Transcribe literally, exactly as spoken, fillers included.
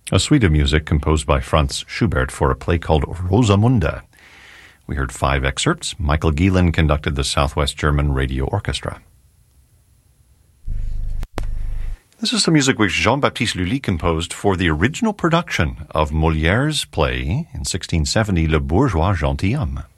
a suite of music composed by Franz Schubert for a play called Rosamunde. We heard five excerpts. Michael Gielen conducted the Southwest German Radio Orchestra. This is the music which Jean-Baptiste Lully composed for the original production of Molière's play in sixteen seventy, Le Bourgeois Gentilhomme.